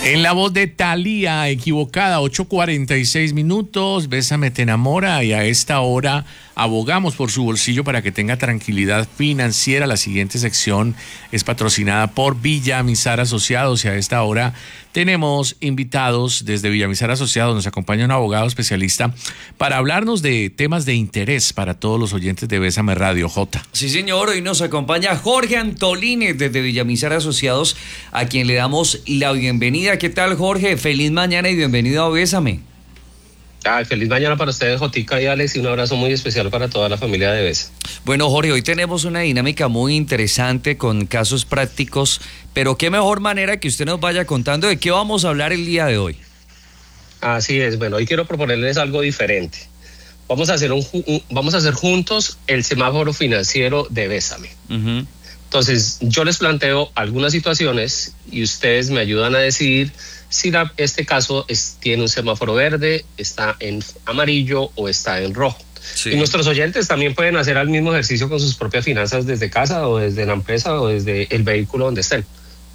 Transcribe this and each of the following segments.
En la voz de Thalía, equivocada, 8:46 minutos, Bésame te enamora, y a esta hora abogamos por su bolsillo para que tenga tranquilidad financiera. La siguiente sección es patrocinada por Villamizar Asociados y a esta hora tenemos invitados desde Villamizar Asociados. Nos acompaña un abogado especialista para hablarnos de temas de interés para todos los oyentes de Bésame Radio. J. Sí, señor, hoy nos acompaña Jorge Antolini desde Villamizar Asociados, a quien le damos la bienvenida. ¿Qué tal, Jorge? Feliz mañana y bienvenido a Bésame. Feliz mañana para ustedes, Jotica y Alex, y un abrazo muy especial para toda la familia de Besa. Bueno, Jorge, hoy tenemos una dinámica muy interesante con casos prácticos, pero qué mejor manera que usted nos vaya contando de qué vamos a hablar el día de hoy. Así es, bueno, hoy quiero proponerles algo diferente. Vamos a hacer juntos el semáforo financiero de Bésame. Uh-huh. Entonces, yo les planteo algunas situaciones y ustedes me ayudan a decidir si este caso tiene un semáforo verde, está en amarillo o está en rojo. Sí. Y nuestros oyentes también pueden hacer el mismo ejercicio con sus propias finanzas desde casa o desde la empresa o desde el vehículo donde estén.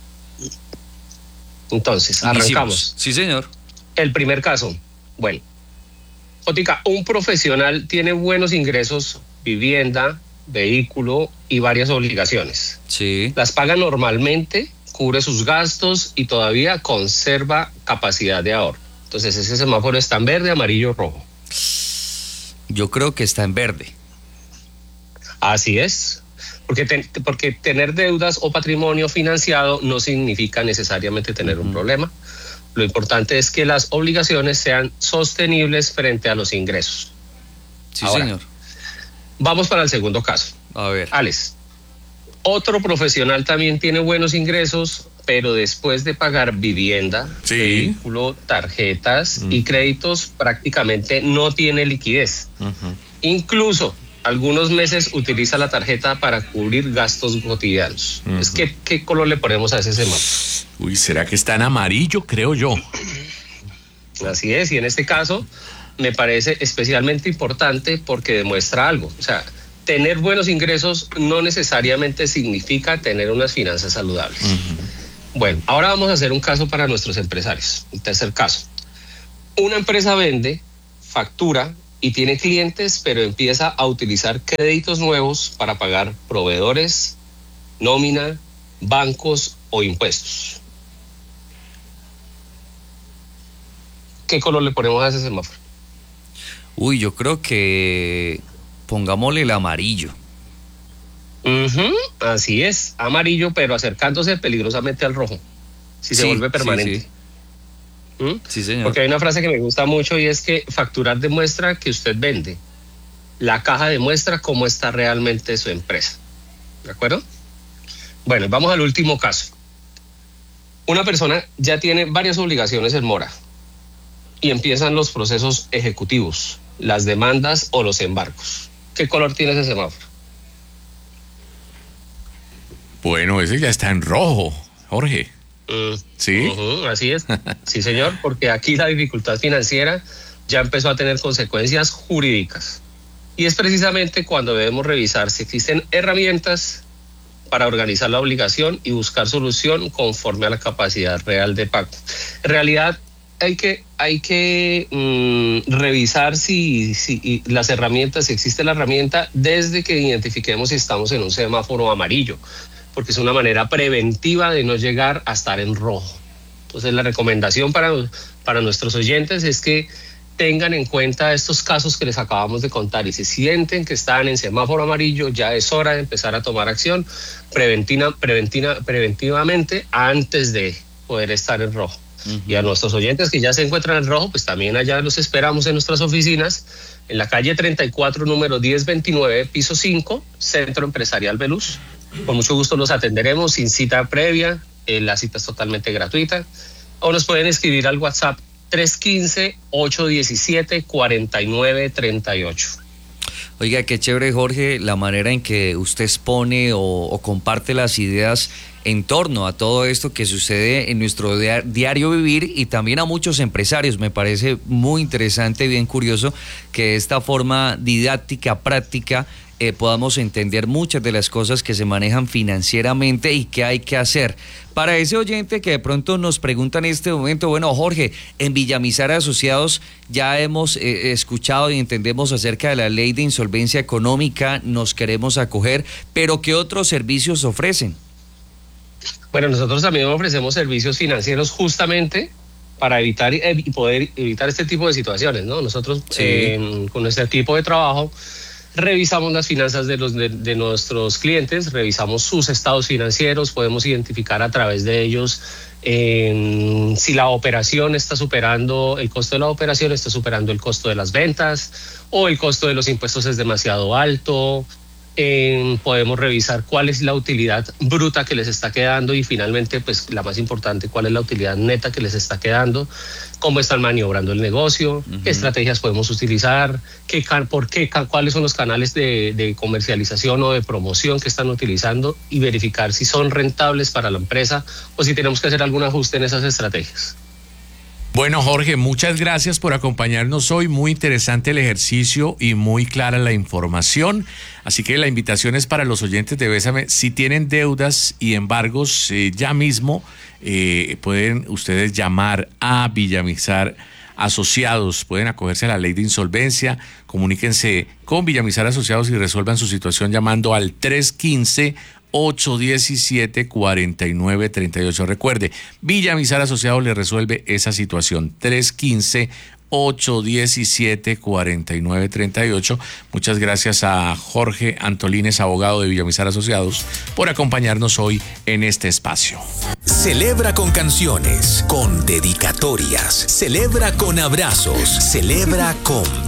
Entonces, arrancamos. Sí, señor. El primer caso. Bueno, Jotica, un profesional tiene buenos ingresos, vivienda, vehículo y varias obligaciones. Sí. Las paga normalmente, cubre sus gastos y todavía conserva capacidad de ahorro. Entonces, ese semáforo está en verde, amarillo, rojo. Yo creo que está en verde. Así es, porque tener deudas o patrimonio financiado no significa necesariamente tener un problema. Lo importante es que las obligaciones sean sostenibles frente a los ingresos. Sí, ahora, señor. Vamos para el segundo caso. A ver. Alex, otro profesional también tiene buenos ingresos, pero después de pagar vivienda, sí, vehículo, tarjetas y créditos, prácticamente no tiene liquidez. Incluso algunos meses utiliza la tarjeta para cubrir gastos cotidianos. Es que, ¿qué color le ponemos a ese semáforo? Uy, ¿será que está en amarillo? Creo yo. Así es, y en este caso me parece especialmente importante porque demuestra algo. O sea, tener buenos ingresos no necesariamente significa tener unas finanzas saludables. Bueno, ahora vamos a hacer un caso para nuestros empresarios. El tercer caso. Una empresa vende, factura y tiene clientes, pero empieza a utilizar créditos nuevos para pagar proveedores, nómina, bancos o impuestos. ¿Qué color le ponemos a ese semáforo? Uy, yo creo que pongámosle el amarillo. Así es, amarillo, pero acercándose peligrosamente al rojo, si se vuelve permanente. Sí, señor. Porque hay una frase que me gusta mucho y es que facturar demuestra que usted vende. La caja demuestra cómo está realmente su empresa. ¿De acuerdo? Bueno, vamos al último caso. Una persona ya tiene varias obligaciones en mora y empiezan los procesos ejecutivos, las demandas o los embargos. ¿Qué color tiene ese semáforo? Bueno, ese ya está en rojo, Jorge. ¿Sí? Así es. Sí, señor, porque aquí la dificultad financiera ya empezó a tener consecuencias jurídicas. Y es precisamente cuando debemos revisar si existen herramientas para organizar la obligación y buscar solución conforme a la capacidad real de pago. En realidad, hay que revisar si las herramientas, si existe la herramienta, desde que identifiquemos si estamos en un semáforo amarillo, porque es una manera preventiva de no llegar a estar en rojo. Entonces, la recomendación para nuestros oyentes es que tengan en cuenta estos casos que les acabamos de contar y si sienten que están en semáforo amarillo, ya es hora de empezar a tomar acción preventivamente antes de poder estar en rojo. Y a nuestros oyentes que ya se encuentran en rojo, pues también allá los esperamos en nuestras oficinas, en la calle 34, número 1029, piso 5, Centro Empresarial Veluz. Con mucho gusto los atenderemos sin cita previa, la cita es totalmente gratuita, o nos pueden escribir al WhatsApp 315-817-4938. Oiga, qué chévere, Jorge, la manera en que usted expone o comparte las ideas en torno a todo esto que sucede en nuestro diario vivir y también a muchos empresarios. Me parece muy interesante, bien curioso que de esta forma didáctica, práctica, podamos entender muchas de las cosas que se manejan financieramente y qué hay que hacer. Para ese oyente que de pronto nos pregunta en este momento, bueno, Jorge, en Villamizar Asociados ya hemos escuchado y entendemos acerca de la ley de insolvencia económica, nos queremos acoger, pero ¿qué otros servicios ofrecen? Bueno, nosotros también ofrecemos servicios financieros justamente para evitar y poder evitar este tipo de situaciones, ¿no? Nosotros con nuestro equipo de trabajo revisamos las finanzas de nuestros clientes, revisamos sus estados financieros, podemos identificar a través de ellos si la operación está superando, el costo de la operación está superando el costo de las ventas o el costo de los impuestos es demasiado alto. Podemos revisar cuál es la utilidad bruta que les está quedando y finalmente, pues la más importante, cuál es la utilidad neta que les está quedando, cómo están maniobrando el negocio, qué estrategias podemos utilizar, cuáles son los canales de comercialización o de promoción que están utilizando y verificar si son rentables para la empresa o si tenemos que hacer algún ajuste en esas estrategias. Bueno, Jorge, muchas gracias por acompañarnos hoy. Muy interesante el ejercicio y muy clara la información. Así que la invitación es para los oyentes de Bésame. Si tienen deudas y embargos, ya mismo pueden ustedes llamar a Villamizar Asociados. Pueden acogerse a la ley de insolvencia. Comuníquense con Villamizar Asociados y resuelvan su situación llamando al 315-817-4938. Recuerde, Villamizar Asociados le resuelve esa situación. 315-817-4938. Muchas gracias a Jorge Antolínez, abogado de Villamizar Asociados, por acompañarnos hoy en este espacio. Celebra con canciones, con dedicatorias, celebra con abrazos, celebra con